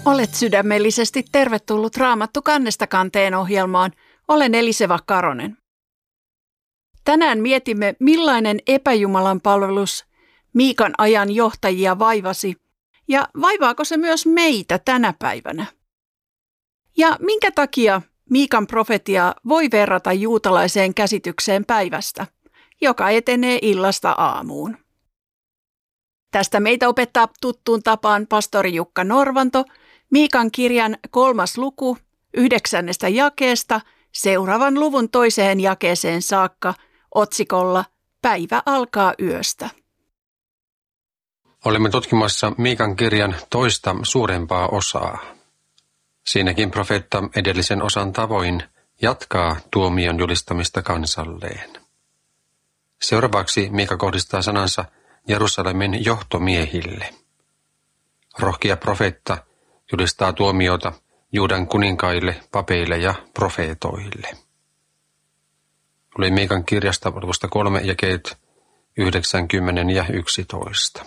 Olet sydämellisesti tervetullut Raamattu kannesta kanteen ohjelmaan. Olen Eliseva Karonen. Tänään mietimme, millainen epäjumalan palvelus Miikan ajan johtajia vaivasi ja vaivaako se myös meitä tänä päivänä. Ja minkä takia Miikan profetia voi verrata juutalaiseen käsitykseen päivästä, joka etenee illasta aamuun. Tästä meitä opettaa tuttuun tapaan pastori Jukka Norvanto Miikan kirjan 3. luku 9. jakeesta seuraavan luvun 2. jakeeseen saakka otsikolla Päivä alkaa yöstä. Olemme tutkimassa Miikan kirjan toista suurempaa osaa. Siinäkin profeetta edellisen osan tavoin jatkaa tuomion julistamista kansalleen. Seuraavaksi Miika kohdistaa sanansa Jerusalemin johtomiehille. Rohkea profeetta julistaa tuomiota Juudan kuninkaille, papeille ja profeetoille. Luen Miikan kirjasta luvusta 3 jakeet 90 ja 11.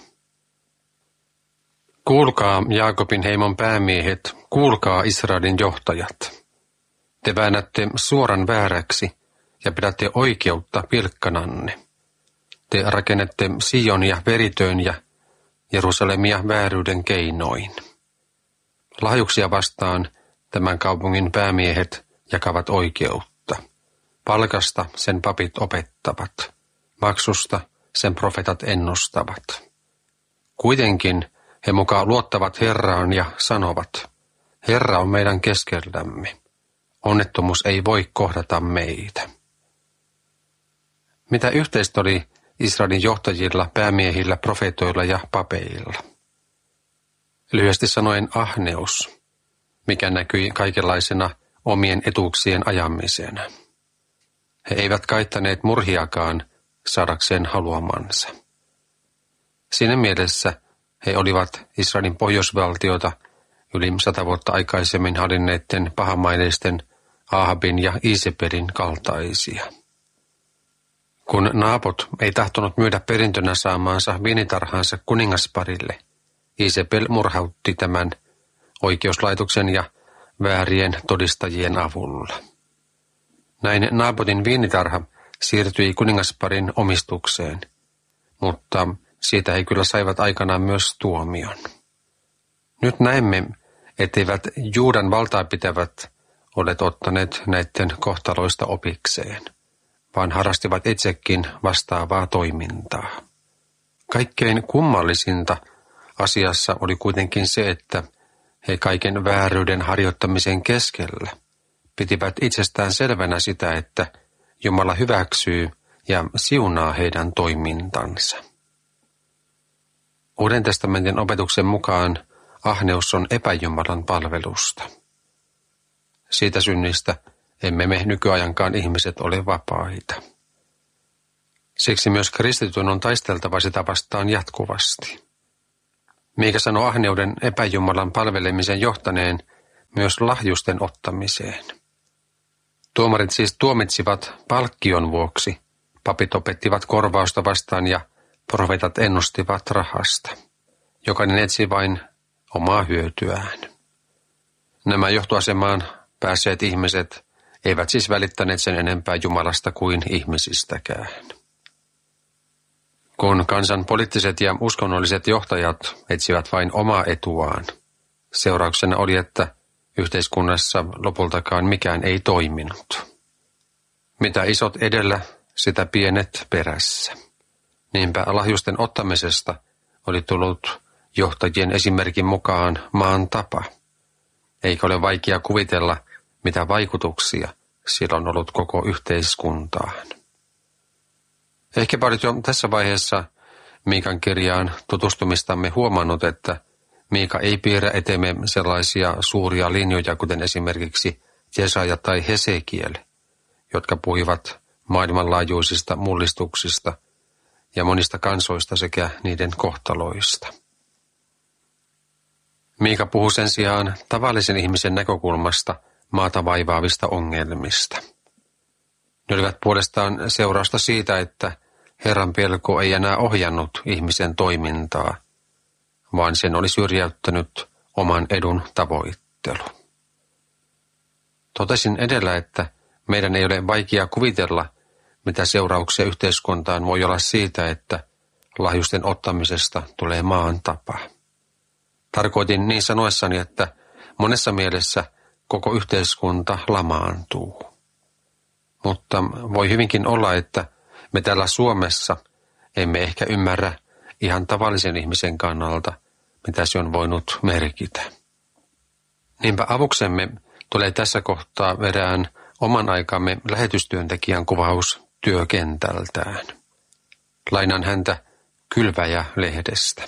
Kuulkaa Jaakobin heimon päämiehet, kuulkaa Israelin johtajat. Te väännätte suoran vääräksi ja pidätte oikeutta pilkkananne. Te rakennette Sionia veritöin ja Jerusalemia vääryyden keinoin. Lahjuksia vastaan tämän kaupungin päämiehet jakavat oikeutta. Palkasta sen papit opettavat. Maksusta sen profeetat ennustavat. Kuitenkin he mukaan luottavat Herraan ja sanovat, Herra on meidän keskellämme. Onnettomuus ei voi kohdata meitä. Mitä yhteistä oli Israelin johtajilla, päämiehillä, profeetoilla ja papeilla? Lyhyesti sanoen ahneus, mikä näkyi kaikenlaisena omien etuuksien ajamisena. He eivät kaittaneet murhiakaan saadakseen haluamansa. Siinä mielessä he olivat Israelin pohjoisvaltiota yli 100 vuotta aikaisemmin hallinneiden pahamaineisten Ahabin ja Isebelin kaltaisia. Kun Naabot ei tahtonut myydä perintönä saamaansa viinitarhaansa kuningasparille, Isebel murhautti tämän oikeuslaitoksen ja väärien todistajien avulla. Näin Naabotin viinitarha siirtyi kuningasparin omistukseen, mutta siitä he kyllä saivat aikanaan myös tuomion. Nyt näemme, etteivät Juudan valtaa pitävät olleet ottaneet näiden kohtaloista opikseen, vaan harrastivat itsekin vastaavaa toimintaa. Kaikkein kummallisinta asiassa oli kuitenkin se, että he kaiken vääryyden harjoittamisen keskellä pitivät itsestään selvänä sitä, että Jumala hyväksyy ja siunaa heidän toimintansa. Uuden testamentin opetuksen mukaan ahneus on epäjumalan palvelusta. Siitä synnistä emme me nykyajankaan ihmiset ole vapaita. Siksi myös kristityn on taisteltava sitä vastaan jatkuvasti. Miika sanoo ahneuden epäjumalan palvelemisen johtaneen myös lahjusten ottamiseen. Tuomarit siis tuomitsivat palkkion vuoksi, papit opettivat korvausta vastaan ja profeetat ennustivat rahasta. Jokainen etsi vain omaa hyötyään. Nämä johtoasemaan päässeet ihmiset eivät siis välittäneet sen enempää Jumalasta kuin ihmisistäkään. Kun kansan poliittiset ja uskonnolliset johtajat etsivät vain omaa etuaan, seurauksena oli, että yhteiskunnassa lopultakaan mikään ei toiminut. Mitä isot edellä, sitä pienet perässä. Niinpä lahjusten ottamisesta oli tullut johtajien esimerkin mukaan maan tapa. Eikä ole vaikea kuvitella, mitä vaikutuksia sillä on ollut koko yhteiskuntaan. Ehkäpä olet jo tässä vaiheessa Miikan kirjaan tutustumistamme huomannut, että Miika ei piirrä eteemme sellaisia suuria linjoja, kuten esimerkiksi Jesaja tai Hesekiel, jotka puhuivat maailmanlaajuisista mullistuksista ja monista kansoista sekä niiden kohtaloista. Miika puhuu sen sijaan tavallisen ihmisen näkökulmasta maata vaivaavista ongelmista. Ne olivat puolestaan seurausta siitä, että Herran pelko ei enää ohjannut ihmisen toimintaa, vaan sen oli syrjäyttänyt oman edun tavoittelu. Totesin edellä, että meidän ei ole vaikea kuvitella, mitä seurauksia yhteiskuntaan voi olla siitä, että lahjusten ottamisesta tulee maan tapa. Tarkoitin niin sanoessani, että monessa mielessä koko yhteiskunta lamaantuu. Mutta voi hyvinkin olla, että me täällä Suomessa emme ehkä ymmärrä ihan tavallisen ihmisen kannalta, mitä se on voinut merkitä. Niinpä avuksemme tulee tässä kohtaa erään oman aikamme lähetystyöntekijän kuvaus työkentältään. Lainaan häntä Kylväjä-lehdestä.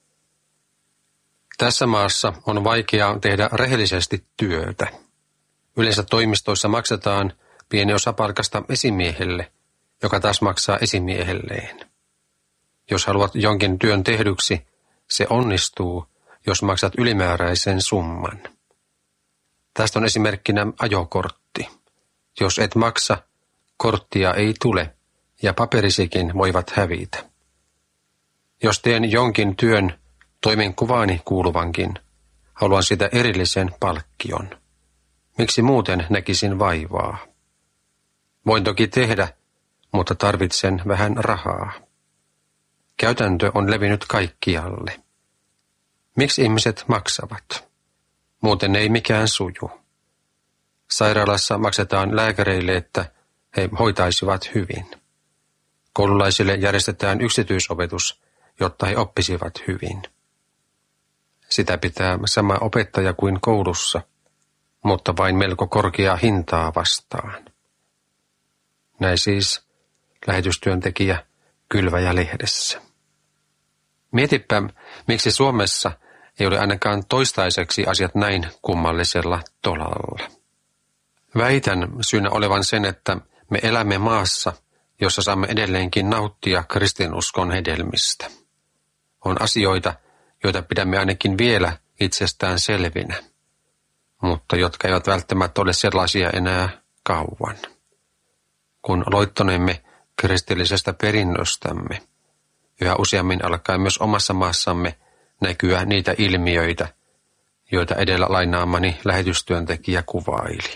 Tässä maassa on vaikeaa tehdä rehellisesti työtä. Yleensä toimistoissa maksetaan pieni osa palkasta esimiehelle, joka taas maksaa esimiehelleen. Jos haluat jonkin työn tehdyksi, se onnistuu, jos maksat ylimääräisen summan. Tästä on esimerkkinä ajokortti. Jos et maksa, korttia ei tule ja paperisikin voivat hävitä. Jos teen jonkin työn toimenkuvaani kuuluvankin, haluan sitä erillisen palkkion. Miksi muuten näkisin vaivaa? Voin toki tehdä, mutta tarvitsen vähän rahaa. Käytäntö on levinnyt kaikkialle. Miksi ihmiset maksavat? Muuten ei mikään suju. Sairaalassa maksetaan lääkäreille, että he hoitaisivat hyvin. Koululaisille järjestetään yksityisopetus, jotta he oppisivat hyvin. Sitä pitää sama opettaja kuin koulussa, mutta vain melko korkeaa hintaa vastaan. Näin siis lähetystyöntekijä Kylväjä-lehdessä. Mietipä, miksi Suomessa ei ole ainakaan toistaiseksi asiat näin kummallisella tolalla. Väitän syynä olevan sen, että me elämme maassa, jossa saamme edelleenkin nauttia kristinuskon hedelmistä. On asioita, joita pidämme ainakin vielä itsestään selvinä, mutta jotka eivät välttämättä ole sellaisia enää kauan. Kun loittonemme kristillisestä perinnöstämme, yhä useammin alkaa myös omassa maassamme näkyä niitä ilmiöitä, joita edellä lainaamani lähetystyöntekijä kuvaili.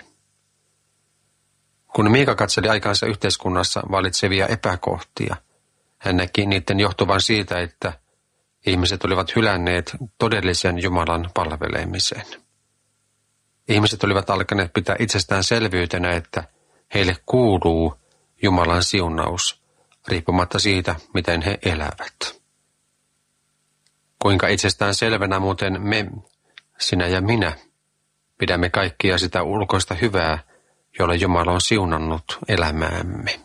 Kun Miika katseli aikansa yhteiskunnassa valitsevia epäkohtia, hän näki niiden johtuvan siitä, että ihmiset olivat hylänneet todellisen Jumalan palvelemisen. Ihmiset olivat alkaneet pitää itsestäänselvyytenä, että heille kuuluu Jumalan siunaus, riippumatta siitä, miten he elävät. Kuinka itsestään selvänä muuten me, sinä ja minä, pidämme kaikkia sitä ulkoista hyvää, jolla Jumala on siunannut elämäämme.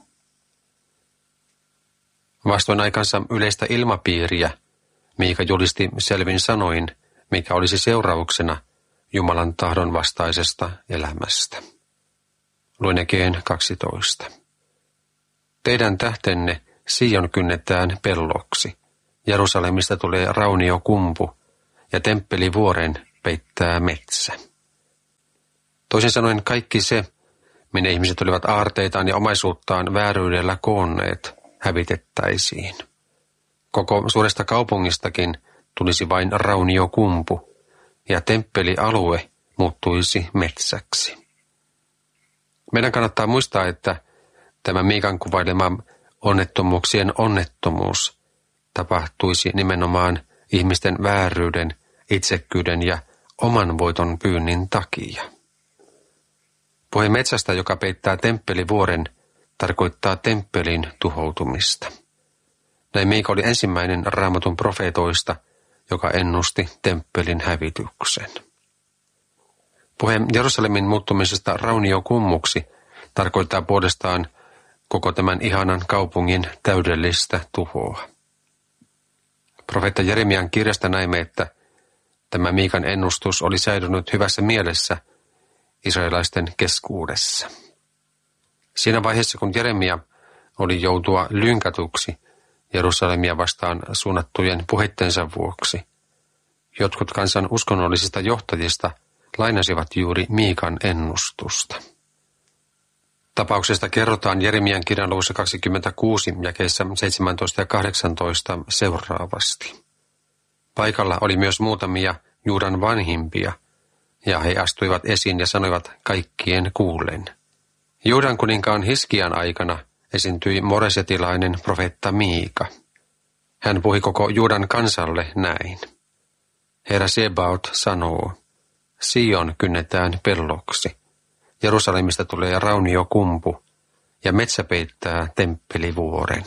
Vastoin aikansa yleistä ilmapiiriä, Miika julisti selvin sanoin, mikä olisi seurauksena Jumalan tahdon vastaisesta elämästä. Luen Jakeen 12. Teidän tähtenne Sion kynnetään pelloksi. Jerusalemista tulee rauniokumpu ja temppelivuoren peittää metsä. Toisin sanoen kaikki se, minne ihmiset olivat aarteitaan ja omaisuuttaan vääryydellä koonneet, hävitettäisiin. Koko suuresta kaupungistakin tulisi vain rauniokumpu ja temppelialue muuttuisi metsäksi. Meidän kannattaa muistaa, että tämä Miikan kuvailema onnettomuuksien onnettomuus tapahtuisi nimenomaan ihmisten vääryyden, itsekkyyden ja oman voiton pyynnin takia. Puhe metsästä, joka peittää temppelivuoren, tarkoittaa temppelin tuhoutumista. Näin Miika oli ensimmäinen Raamatun profeetoista, joka ennusti temppelin hävityksen. Puhe Jerusalemin muuttumisesta rauniokummuksi tarkoittaa puolestaan koko tämän ihanan kaupungin täydellistä tuhoa. Profeetta Jeremian kirjasta näimme, että tämä Miikan ennustus oli säilynyt hyvässä mielessä israelaisten keskuudessa. Siinä vaiheessa, kun Jeremia oli joutua lynkatuksi Jerusalemia vastaan suunnattujen puheittensa vuoksi, jotkut kansan uskonnollisista johtajista lainasivat juuri Miikan ennustusta. Tapauksesta kerrotaan Jeremian kirjan luvussa 26 jakeissa 17 ja 18 seuraavasti. Paikalla oli myös muutamia Juudan vanhimpia, ja he astuivat esiin ja sanoivat kaikkien kuullen. Juudan kuninkaan Hiskian aikana esiintyi moresetilainen profeetta Miika. Hän puhui koko Juudan kansalle näin. Herra Sebaot sanoo, Sion kynnetään pelloksi, Jerusalemista tulee rauniokumpu, ja metsä peittää temppelivuoren.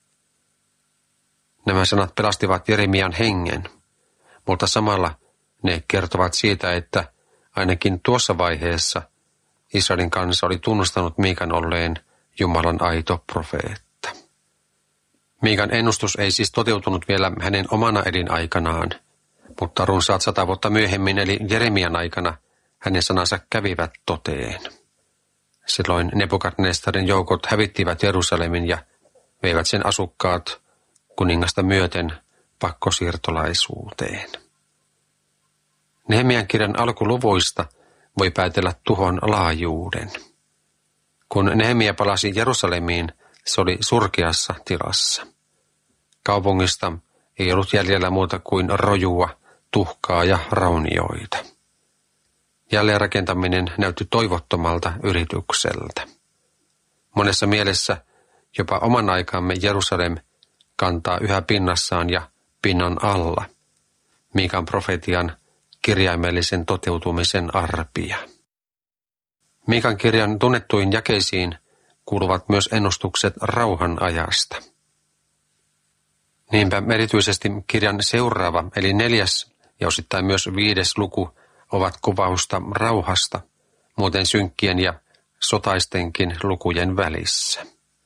Nämä sanat pelastivat Jeremian hengen, mutta samalla ne kertovat siitä, että ainakin tuossa vaiheessa Israelin kansa oli tunnustanut Miikan olleen Jumalan aito profeetta. Miikan ennustus ei siis toteutunut vielä hänen omana elinaikanaan, mutta runsaat 100 vuotta myöhemmin eli Jeremian aikana hänen sanansa kävivät toteen. Silloin Nebukadnestarin joukot hävittivät Jerusalemin ja veivät sen asukkaat kuningasta myöten pakkosiirtolaisuuteen. Nehemian kirjan alkuluvuista voi päätellä tuhon laajuuden. Kun Nehemia palasi Jerusalemiin, se oli surkeassa tilassa. Kaupungista ei ollut jäljellä muuta kuin rojua, tuhkaa ja raunioita. Jälleenrakentaminen näytti toivottomalta yritykseltä. Monessa mielessä jopa oman aikamme Jerusalem kantaa yhä pinnassaan ja pinnan alla Miikan profetian kirjaimellisen toteutumisen arpia. Miikan kirjan tunnettuin jakeisiin kuuluvat myös ennustukset rauhan ajasta. Niinpä erityisesti kirjan seuraava eli 4. ja osittain myös 5. luku ovat kuvausta rauhasta, muuten synkkien ja sotaistenkin lukujen välissä.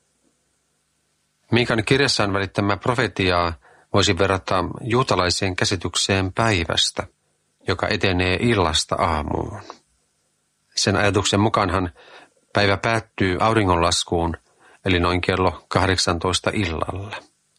Miikan kirjassaan välittämä profetiaa voisi verrata juutalaiseen käsitykseen päivästä, joka etenee illasta aamuun. Sen ajatuksen mukaanhan päivä päättyy auringonlaskuun, eli noin kello 18 illalla.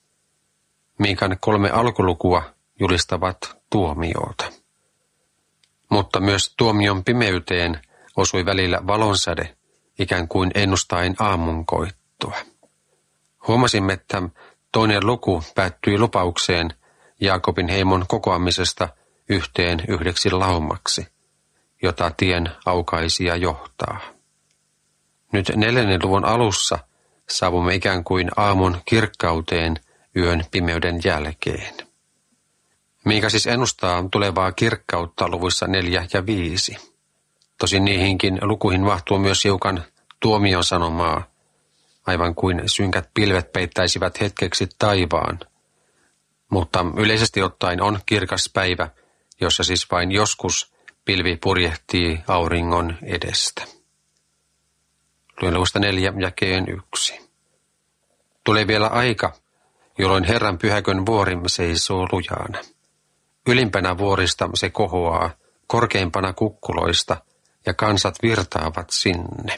Miikan 3 alkulukua julistavat tuomiota. Mutta myös tuomion pimeyteen osui välillä valonsäde, ikään kuin ennustaen aamunkoittoa. Huomasimme, että 2. luku päättyi lupaukseen Jaakobin heimon kokoamisesta yhteen yhdeksi laumaksi, jota tien aukaisija johtaa. Nyt 4. luvun alussa saavumme ikään kuin aamun kirkkauteen yön pimeyden jälkeen. Miika siis ennustaa tulevaa kirkkautta luvuissa 4 ja 5. Tosin niihinkin lukuihin mahtuu myös hiukan tuomion sanomaa, aivan kuin synkät pilvet peittäisivät hetkeksi taivaan. Mutta yleisesti ottaen on kirkas päivä, jossa siis vain joskus pilvi purjehtii auringon edestä. Luen luvusta 4 jakeen 1. Tulee vielä aika, jolloin Herran pyhäkön vuori seisoo lujaana. Ylimpänä vuorista se kohoaa, korkeimpana kukkuloista, ja kansat virtaavat sinne.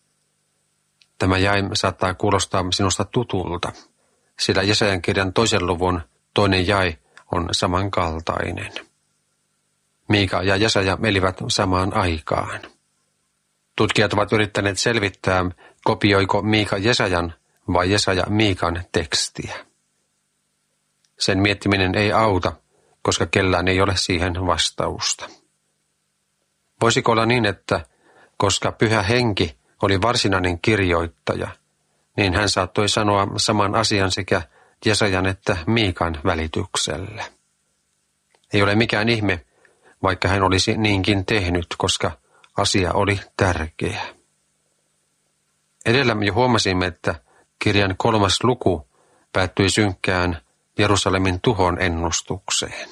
Tämä jae saattaa kuulostaa sinusta tutulta, sillä Jesajan kirjan 2. luvun 2. jae on samankaltainen. Miika ja Jesaja elivät samaan aikaan. Tutkijat ovat yrittäneet selvittää, kopioiko Miika Jesajan vai Jesaja Miikan tekstiä. Sen miettiminen ei auta, koska kellään ei ole siihen vastausta. Voisiko olla niin, että koska Pyhä Henki oli varsinainen kirjoittaja, niin hän saattoi sanoa saman asian sekä Jesajan että Miikan välityksellä. Ei ole mikään ihme, vaikka hän olisi niinkin tehnyt, koska asia oli tärkeä. Edellä jo huomasimme, että kirjan 3. luku päättyi synkkään Jerusalemin tuhon ennustukseen.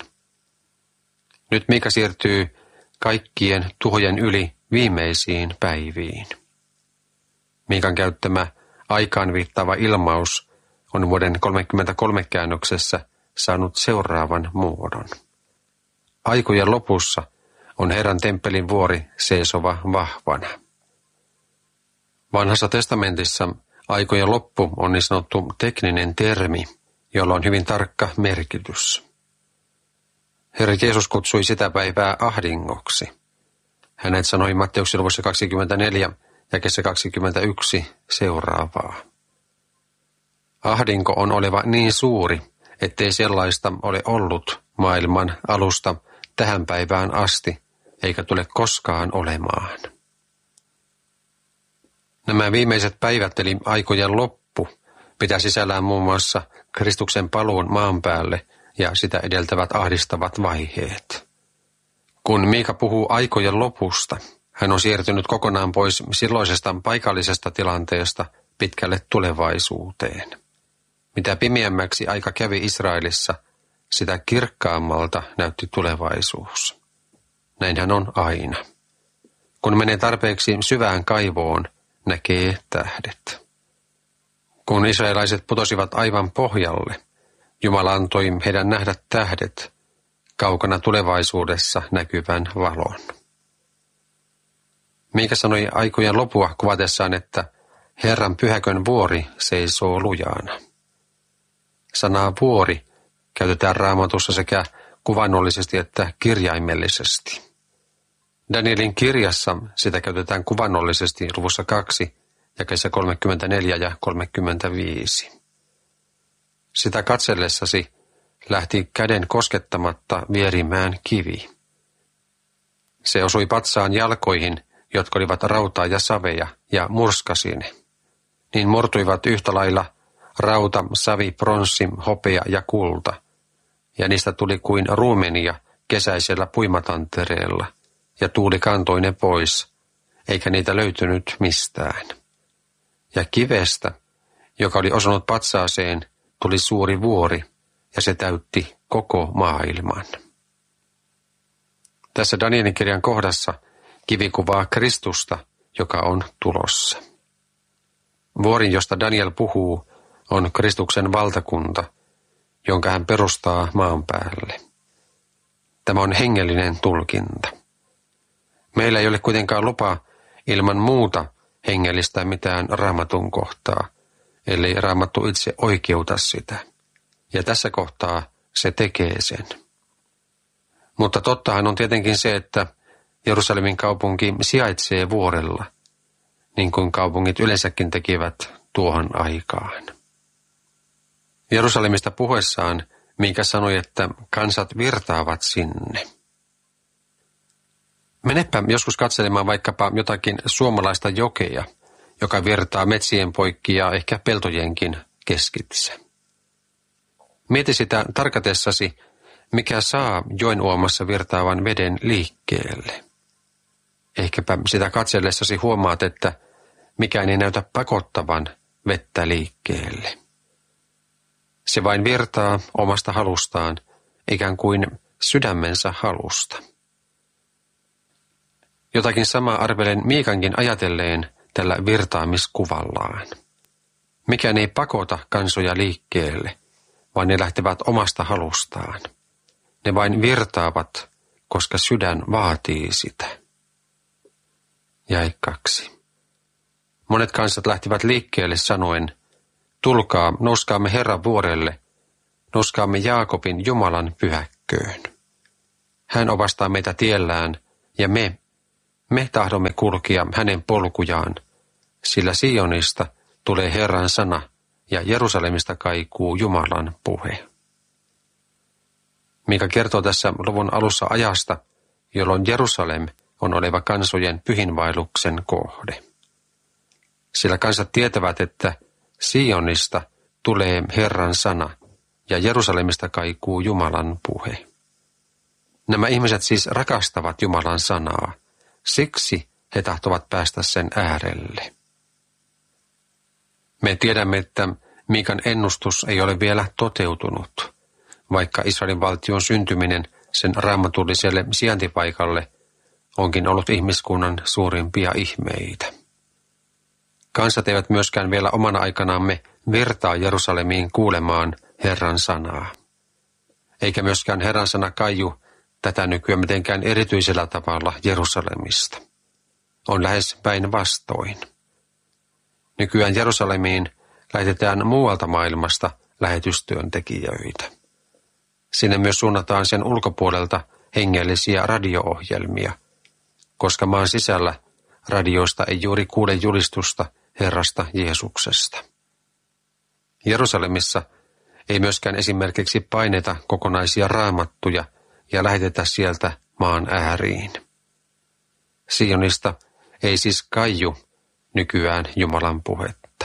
Nyt Miika siirtyy kaikkien tuhojen yli viimeisiin päiviin. Miikan käyttämä aikaan viittaava ilmaus on vuoden 33 käännöksessä saanut seuraavan muodon. Aikojen lopussa on Herran temppelin vuori seisova vahvana. Vanhassa testamentissa aikojen loppu on niin sanottu tekninen termi, jolla on hyvin tarkka merkitys. Herra Jeesus kutsui sitä päivää ahdingoksi. Hänet sanoi Matteuksen luvussa 24 jakeessa 21 seuraavaa. Ahdinko on oleva niin suuri, ettei sellaista ole ollut maailman alusta tähän päivään asti, eikä tule koskaan olemaan. Nämä viimeiset päivät eli aikojen loppu pitää sisällään muun muassa Kristuksen paluun maan päälle ja sitä edeltävät ahdistavat vaiheet. Kun Miika puhuu aikojen lopusta, hän on siirtynyt kokonaan pois silloisesta paikallisesta tilanteesta pitkälle tulevaisuuteen. Mitä pimeämmäksi aika kävi Israelissa, sitä kirkkaammalta näytti tulevaisuus. Näinhän on aina. Kun menee tarpeeksi syvään kaivoon, näkee tähdet. Kun israelaiset putosivat aivan pohjalle, Jumala antoi heidän nähdä tähdet, kaukana tulevaisuudessa näkyvän valon. Miika sanoi aikojen lopua kuvatessaan, että Herran pyhäkön vuori seisoo lujana. Sanaa vuori käytetään Raamatussa sekä kuvannollisesti että kirjaimellisesti. Danielin kirjassa sitä käytetään kuvannollisesti luvussa 2, jakeissa 34 ja 35. Sitä katsellessasi lähti käden koskettamatta vierimään kivi. Se osui patsaan jalkoihin, jotka olivat rautaa ja savea, ja murskasi ne. Niin murtuivat yhtä lailla rauta, savi, pronssi, hopea ja kulta, ja niistä tuli kuin ruumenia kesäisellä puimatantereella, ja tuuli kantoi ne pois, eikä niitä löytynyt mistään. Ja kivestä, joka oli osunut patsaaseen, tuli suuri vuori, ja se täytti koko maailman. Tässä Danielin kirjan kohdassa kivi kuvaa Kristusta, joka on tulossa. Vuori, josta Daniel puhuu, on Kristuksen valtakunta, jonka hän perustaa maan päälle. Tämä on hengellinen tulkinta. Meillä ei ole kuitenkaan lupa ilman muuta hengellistä mitään Raamatun kohtaa, ellei Raamattu itse oikeuta sitä. Ja tässä kohtaa se tekee sen. Mutta tottahan on tietenkin se, että Jerusalemin kaupunki sijaitsee vuorella, niin kuin kaupungit yleensäkin tekivät tuohon aikaan. Jerusalemista puhuessaan Miika sanoi, että kansat virtaavat sinne. Menepä joskus katselemaan vaikkapa jotakin suomalaista jokea, joka virtaa metsien poikki ja ehkä peltojenkin keskitse. Mieti sitä tarkatessasi, mikä saa joen uomassa virtaavan veden liikkeelle. Ehkäpä sitä katsellessasi huomaat, että mikään ei näytä pakottavan vettä liikkeelle. Se vain virtaa omasta halustaan, ikään kuin sydämensä halusta. Jotakin samaa arvelen Miikankin ajatelleen tällä virtaamiskuvallaan. Mikään ei pakota kansoja liikkeelle, vaan ne lähtevät omasta halustaan. Ne vain virtaavat, koska sydän vaatii sitä. Jae 2. Monet kansat lähtivät liikkeelle sanoen, tulkaa, nouskaamme Herran vuorelle, nouskaamme Jaakobin Jumalan pyhäkköön. Hän opastaa meitä tiellään, ja me tahdomme kulkea hänen polkujaan, sillä Sionista tulee Herran sana, ja Jerusalemista kaikuu Jumalan puhe. Miika kertoo tässä luvun alussa ajasta, jolloin Jerusalem on oleva kansojen pyhinvaelluksen kohde. Sillä kansat tietävät, että Sionista tulee Herran sana ja Jerusalemista kaikuu Jumalan puhe. Nämä ihmiset siis rakastavat Jumalan sanaa, siksi he tahtovat päästä sen äärelle. Me tiedämme, että Miikan ennustus ei ole vielä toteutunut, vaikka Israelin valtion syntyminen sen raamatulliselle sijaintipaikalle onkin ollut ihmiskunnan suurimpia ihmeitä. Kansat eivät myöskään vielä omana aikanamme virtaa Jerusalemiin kuulemaan Herran sanaa. Eikä myöskään Herran sana kaiju tätä nykyään mitenkään erityisellä tavalla Jerusalemista. On lähes päinvastoin. Nykyään Jerusalemiin lähetetään muualta maailmasta lähetystyöntekijöitä. Sinne myös suunnataan sen ulkopuolelta hengellisiä radio-ohjelmia, koska maan sisällä radioista ei juuri kuule julistusta Herrasta Jeesuksesta. Jerusalemissa ei myöskään esimerkiksi paineta kokonaisia raamattuja ja lähetetä sieltä maan ääriin. Sionista ei siis kaiju nykyään Jumalan puhetta.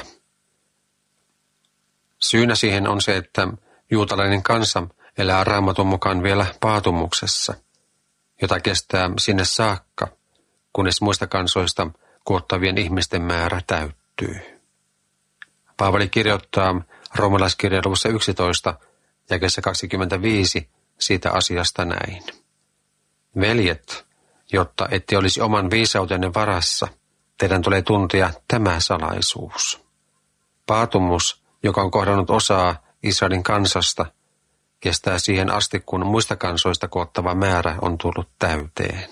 Syynä siihen on se, että juutalainen kansa elää Raamatun mukaan vielä paatumuksessa, jota kestää sinne saakka, kunnes muista kansoista koottavien ihmisten määrä täyttyy. Paavali kirjoittaa roomalaiskirjan luvussa 11, jakeessa 25 siitä asiasta näin. Veljet, jotta ette olisi oman viisautenne varassa, teidän tulee tuntea tämä salaisuus. Paatumus, joka on kohdannut osaa Israelin kansasta, kestää siihen asti, kun muista kansoista koottava määrä on tullut täyteen.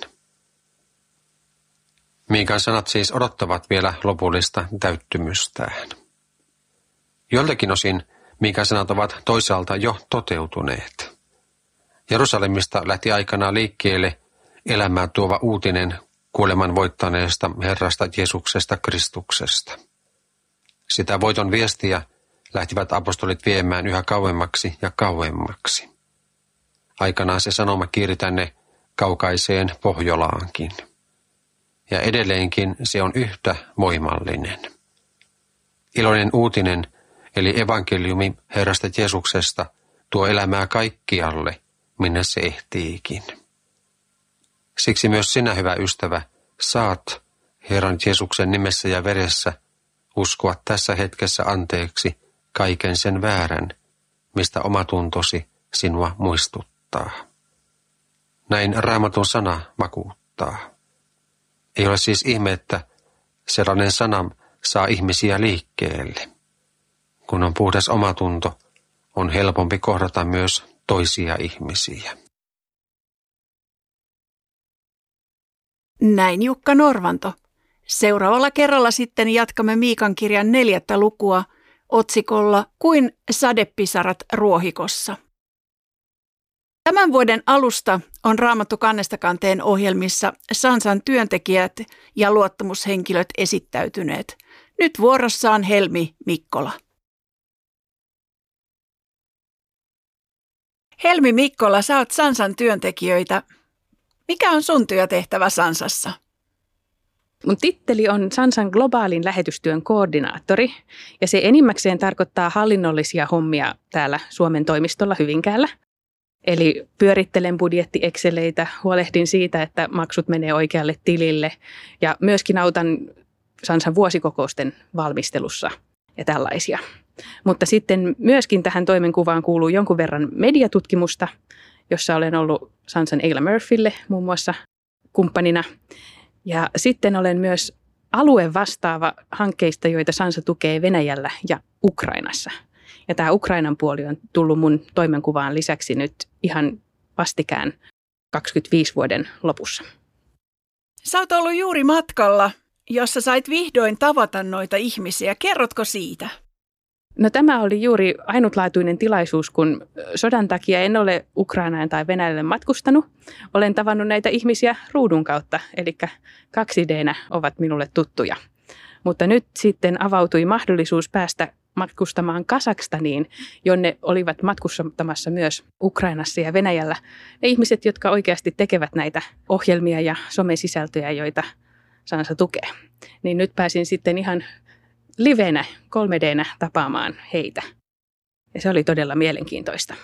Miikan sanat siis odottavat vielä lopullista täyttymystään. Joiltakin osin Miikan sanat ovat toisaalta jo toteutuneet. Jerusalemista lähti aikanaan liikkeelle elämää tuova uutinen kuoleman voittaneesta Herrasta Jeesuksesta Kristuksesta. Sitä voiton viestiä lähtivät apostolit viemään yhä kauemmaksi ja kauemmaksi. Aikanaan se sanoma kiiri tänne kaukaiseen Pohjolaankin. Ja edelleenkin se on yhtä voimallinen. Iloinen uutinen, eli evankeliumi Herrasta Jeesuksesta, tuo elämää kaikkialle, minne se ehtiikin. Siksi myös sinä, hyvä ystävä, saat Herran Jeesuksen nimessä ja veressä uskoa tässä hetkessä anteeksi kaiken sen väärän, mistä omatuntosi sinua muistuttaa. Näin Raamatun sana vakuuttaa. Ei ole siis ihme, että sellainen sana saa ihmisiä liikkeelle. Kun on puhdas omatunto, on helpompi kohdata myös toisia ihmisiä. Näin Jukka Norvanto. Seuraavalla kerralla sitten jatkamme Miikan kirjan 4. lukua otsikolla Kuin sadepisarat ruohikossa. Tämän vuoden alusta on Raamattu kannesta kanteen ohjelmissa Sansan työntekijät ja luottamushenkilöt esittäytyneet. Nyt vuorossaan Helmi Mikkola. Helmi Mikkola, sä oot Sansan työntekijöitä. Mikä on sun työtehtävä Sansassa? Mun titteli on Sansan globaalin lähetystyön koordinaattori ja se enimmäkseen tarkoittaa hallinnollisia hommia täällä Suomen toimistolla Hyvinkäällä. Eli pyörittelen budjetti-exceleitä, huolehdin siitä, että maksut menee oikealle tilille ja myöskin autan Sansan vuosikokousten valmistelussa ja tällaisia. Mutta sitten myöskin tähän toimenkuvaan kuuluu jonkun verran mediatutkimusta, jossa olen ollut Sansan Ayla Murphylle muun muassa kumppanina. Ja sitten olen myös aluevastaava hankkeista, joita Sansa tukee Venäjällä ja Ukrainassa. Ja tämä Ukrainan puoli on tullut mun toimenkuvaan lisäksi nyt ihan vastikään 25 vuoden lopussa. Sä oot ollut juuri matkalla, jossa sait vihdoin tavata noita ihmisiä. Kerrotko siitä? No tämä oli juuri ainutlaatuinen tilaisuus, kun sodan takia en ole Ukrainaan tai Venäjälle matkustanut. Olen tavannut näitä ihmisiä ruudun kautta, eli 2D:nä ovat minulle tuttuja. Mutta nyt sitten avautui mahdollisuus päästä matkustamaan Kazakstaniin, jonne olivat matkustamassa myös Ukrainassa ja Venäjällä ne ihmiset, jotka oikeasti tekevät näitä ohjelmia ja somesisältöjä, joita Sansa tukee. Niin nyt pääsin sitten ihan livenä, 3D:nä tapaamaan heitä. Ja se oli todella mielenkiintoista.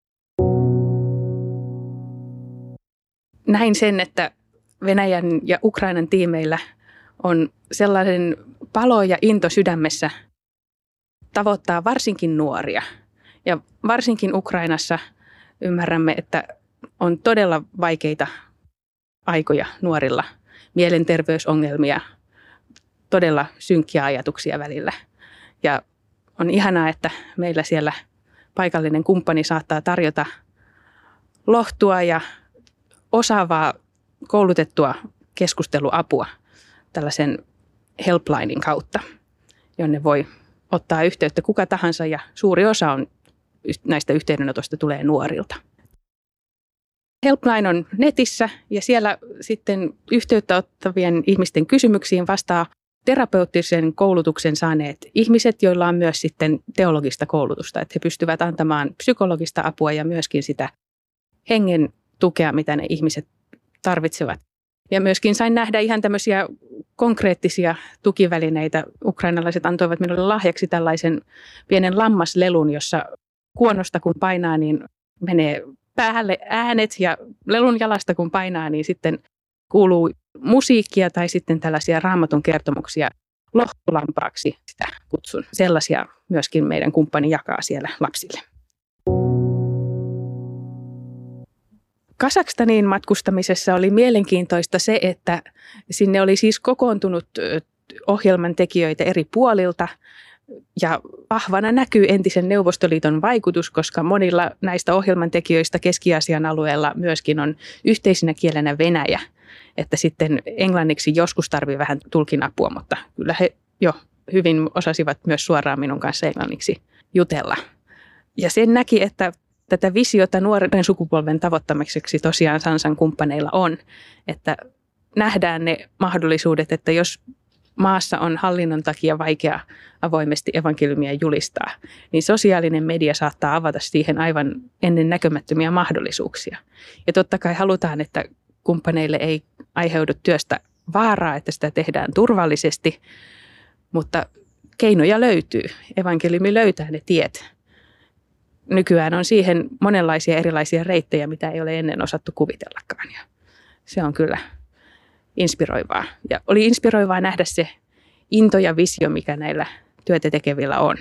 Näin sen, että Venäjän ja Ukrainan tiimeillä on sellainen palo ja into sydämessä tavoittaa varsinkin nuoria. Ja varsinkin Ukrainassa ymmärrämme, että on todella vaikeita aikoja nuorilla, mielenterveysongelmia, todella synkkiä ajatuksia välillä. Ja on ihanaa, että meillä siellä paikallinen kumppani saattaa tarjota lohtua ja osaavaa koulutettua keskusteluapua tällaisen helplinin kautta, jonne voi ottaa yhteyttä kuka tahansa ja suuri osa on näistä yhteydenotoista tulee nuorilta. Helpline on netissä ja siellä sitten yhteyttä ottavien ihmisten kysymyksiin vastaa terapeuttisen koulutuksen saaneet ihmiset, joilla on myös sitten teologista koulutusta, että he pystyvät antamaan psykologista apua ja myöskin sitä hengen tukea, mitä ne ihmiset tarvitsevat. Ja myöskin sain nähdä ihan tämmöisiä konkreettisia tukivälineitä. Ukrainalaiset antoivat minulle lahjaksi tällaisen pienen lammaslelun, jossa kuonosta kun painaa, niin menee päälle äänet ja lelun jalasta kun painaa, niin sitten kuuluu musiikkia tai sitten tällaisia Raamatun kertomuksia lohtulampaaksi sitä kutsun. Sellaisia myöskin meidän kumppani jakaa siellä lapsille. Kazakstaniin matkustamisessa oli mielenkiintoista se, että sinne oli siis kokoontunut ohjelman tekijöitä eri puolilta ja vahvana näkyy entisen Neuvostoliiton vaikutus, koska monilla näistä ohjelman tekijöistä Keski-Aasian alueella myöskin on yhteisenä kielenä Venäjä, että sitten englanniksi joskus tarvii vähän tulkinapua, mutta kyllä he jo hyvin osasivat myös suoraan minun kanssa englanniksi jutella. Ja sen näki, että tätä visiota nuoren sukupolven tavoittamiseksi tosiaan Sansan kumppaneilla on, että nähdään ne mahdollisuudet, että jos maassa on hallinnon takia vaikea avoimesti evankeliumia julistaa, niin sosiaalinen media saattaa avata siihen aivan ennen näkemättömiä mahdollisuuksia. Ja totta kai halutaan, että kumppaneille ei aiheudu työstä vaaraa, että sitä tehdään turvallisesti, mutta keinoja löytyy. Evankeliumi löytää ne tiet. Nykyään on siihen monenlaisia erilaisia reittejä, mitä ei ole ennen osattu kuvitellakaan. Ja se on kyllä inspiroivaa. Ja oli inspiroivaa nähdä se into ja visio, mikä näillä työtä tekevillä on.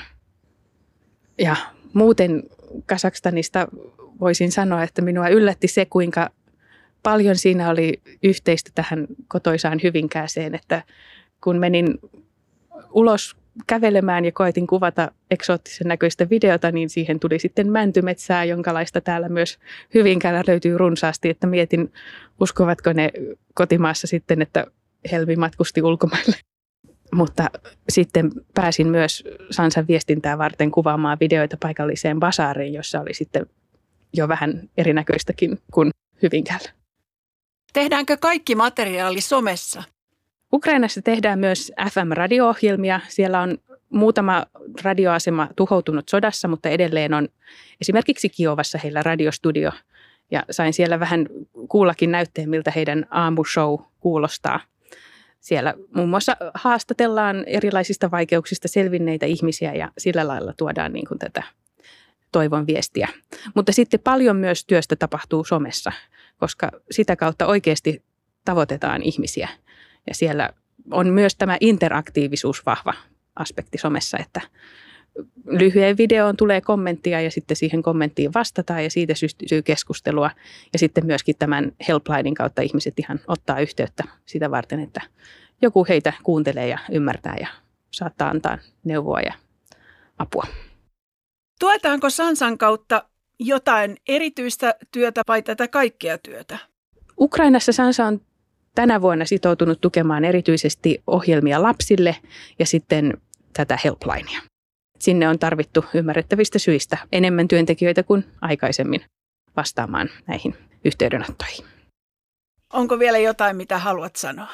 Ja muuten Kazakstanista voisin sanoa, että minua yllätti se, kuinka paljon siinä oli yhteistä tähän kotoisaan Hyvinkääseen, että kun menin ulos kävelemään ja koetin kuvata eksoottisen näköistä videota, niin siihen tuli sitten mäntymetsää, jonkalaista täällä myös Hyvinkäällä löytyy runsaasti, että mietin, uskovatko ne kotimaassa sitten, että Helmi matkusti ulkomaille. Mutta sitten pääsin myös Sansan viestintää varten kuvaamaan videoita paikalliseen basaariin, jossa oli sitten jo vähän erinäköistäkin kuin Hyvinkäällä. Tehdäänkö kaikki materiaali somessa? Ukrainassa tehdään myös FM-radio-ohjelmia. Siellä on muutama radioasema tuhoutunut sodassa, mutta edelleen on esimerkiksi Kiovassa heillä radiostudio. Ja sain siellä vähän kuullakin näytteen, miltä heidän aamushow kuulostaa. Siellä muun muassa haastatellaan erilaisista vaikeuksista selvinneitä ihmisiä ja sillä lailla tuodaan niin kuin tätä toivon viestiä. Mutta sitten paljon myös työstä tapahtuu somessa, koska sitä kautta oikeasti tavoitetaan ihmisiä. Ja siellä on myös tämä interaktiivisuus vahva aspekti somessa, että lyhyen videoon tulee kommenttia ja sitten siihen kommenttiin vastataan ja siitä syntyy keskustelua. Ja sitten myöskin tämän helplinen kautta ihmiset ihan ottaa yhteyttä sitä varten, että joku heitä kuuntelee ja ymmärtää ja saattaa antaa neuvoa ja apua. Tuetaanko Sansan kautta jotain erityistä työtä vai tätä kaikkea työtä? Ukrainassa Sansa on tänä vuonna sitoutunut tukemaan erityisesti ohjelmia lapsille ja sitten tätä helplinea. Sinne on tarvittu ymmärrettävistä syistä enemmän työntekijöitä kuin aikaisemmin vastaamaan näihin yhteydenottoihin. Onko vielä jotain, mitä haluat sanoa?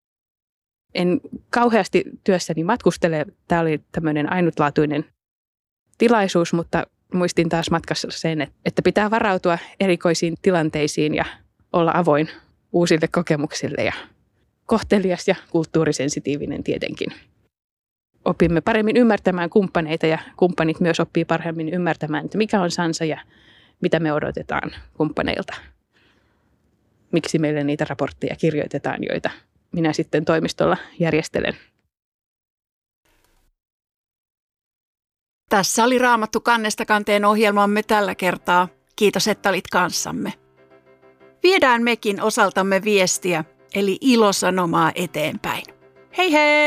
En kauheasti työssäni matkustele. Tämä oli tämmöinen ainutlaatuinen tilaisuus, mutta muistin taas matkassa sen, että pitää varautua erikoisiin tilanteisiin ja olla avoin uusille kokemuksille ja kohtelias ja kulttuurisensitiivinen tietenkin. Opimme paremmin ymmärtämään kumppaneita ja kumppanit myös oppii paremmin ymmärtämään, että mikä on Sansa ja mitä me odotetaan kumppaneilta. Miksi meille niitä raportteja kirjoitetaan, joita minä sitten toimistolla järjestelen. Tässä oli Raamattu kannesta kanteen ohjelmamme tällä kertaa. Kiitos, että olit kanssamme. Viedään mekin osaltamme viestiä, eli ilosanomaa eteenpäin. Hei hei!